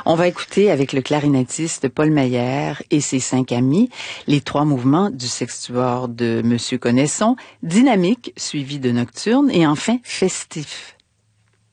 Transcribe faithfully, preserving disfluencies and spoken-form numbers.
On va écouter avec le clarinettiste Paul Maillère et ses cinq amis les trois mouvements du sextuor de Monsieur Connaisson, dynamique suivi de nocturne et enfin festif.